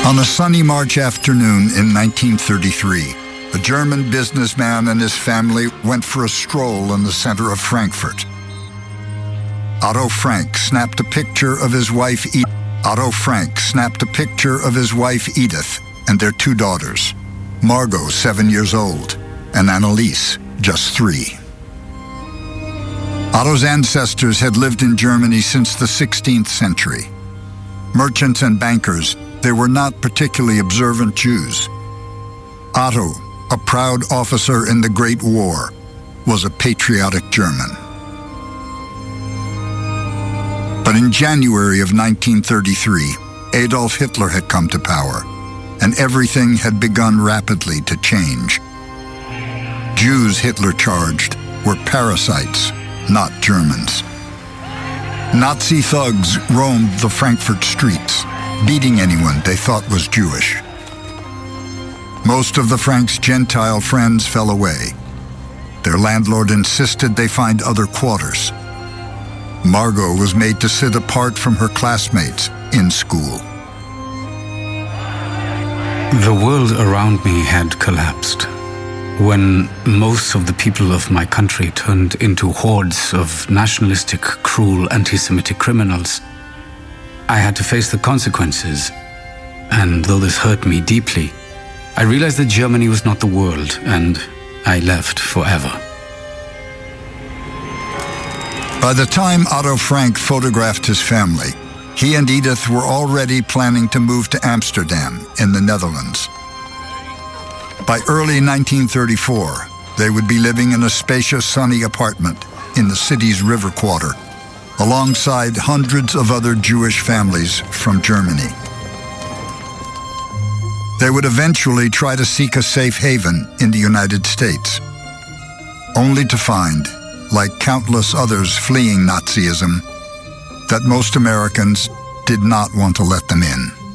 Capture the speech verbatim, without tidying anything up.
On a sunny March afternoon in nineteen thirty-three, a German businessman and his family went for a stroll in the center of Frankfurt. Otto Frank snapped a picture of his wife Edith. Otto Frank snapped a picture of his wife Edith and their two daughters, Margot, seven years old, and Anneliese, just three. Otto's ancestors had lived in Germany since the sixteenth century. Merchants and bankers, they were not particularly observant Jews. Otto, a proud officer in the Great War, was a patriotic German. But in January of nineteen thirty-three, Adolf Hitler had come to power, and everything had begun rapidly to change. Jews, Hitler charged, were parasites, not Germans. Nazi thugs roamed the Frankfurt streets, beating anyone they thought was Jewish. Most of the Franks' Gentile friends fell away. Their landlord insisted they find other quarters. Margot was made to sit apart from her classmates in school. The world around me had collapsed. When most of the people of my country turned into hordes of nationalistic, cruel, anti-Semitic criminals, I had to face the consequences. And though this hurt me deeply, I realized that Germany was not the world, and I left forever. By the time Otto Frank photographed his family, he and Edith were already planning to move to Amsterdam in the Netherlands. By early nineteen thirty-four, they would be living in a spacious, sunny apartment in the city's river quarter, alongside hundreds of other Jewish families from Germany. They would eventually try to seek a safe haven in the United States, only to find, like countless others fleeing Nazism, that most Americans did not want to let them in.